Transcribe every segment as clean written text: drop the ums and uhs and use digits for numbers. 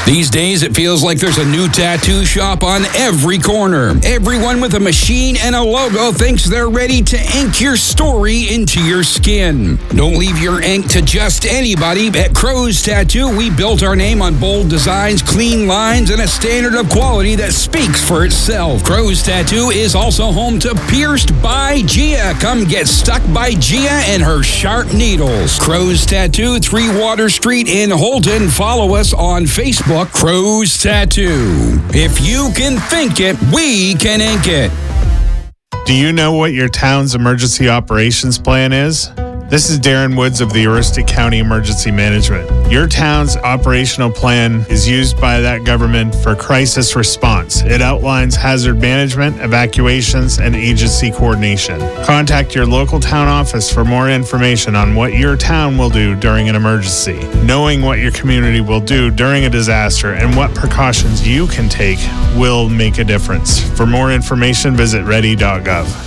These days, it feels like there's a new tattoo shop on every corner. Everyone with a machine and a logo thinks they're ready to ink your story into your skin. Don't leave your ink to just anybody. At Crow's Tattoo, we built our name on bold designs, clean lines, and a standard of quality that speaks for itself. Crow's Tattoo is also home to Pierced by Gia. Come get stuck by Gia and her sharp needles. Crow's Tattoo, 3 Water Street in Holton. Follow us on Facebook. Crow's Tattoo. If you can think it, we can ink it. Do you know what your town's emergency operations plan is? This is Darren Woods of the Aroostook County Emergency Management. Your town's operational plan is used by that government for crisis response. It outlines hazard management, evacuations, and agency coordination. Contact your local town office for more information on what your town will do during an emergency. Knowing what your community will do during a disaster and what precautions you can take will make a difference. For more information, visit ready.gov.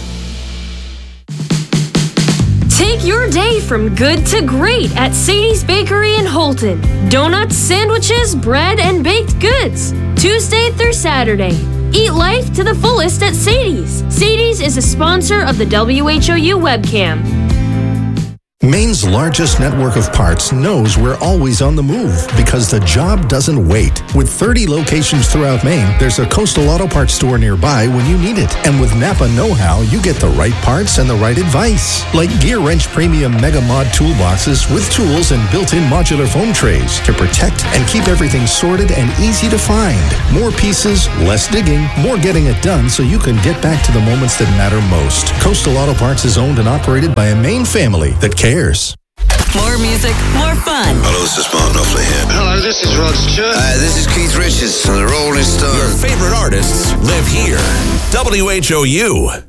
Take your day from good to great at Sadie's Bakery in Holton. Donuts, sandwiches, bread, and baked goods. Tuesday through Saturday. Eat life to the fullest at Sadie's. Sadie's is a sponsor of the WHOU webcam. Maine's largest network of parts knows we're always on the move because the job doesn't wait. With 30 locations throughout Maine, there's a Coastal Auto Parts store nearby when you need it. And with Napa Know-How, you get the right parts and the right advice. Like Gear Wrench Premium Mega Mod toolboxes with tools and built-in modular foam trays to protect and keep everything sorted and easy to find. More pieces, less digging, more getting it done so you can get back to the moments that matter most. Coastal Auto Parts is owned and operated by a Maine family that cares. More music, more fun. Hello, this is Mark Knopfler here. Hello, this is Rod Stewart. This is Keith Richards from the Rolling Stones. Your favorite artists live here. WHOU.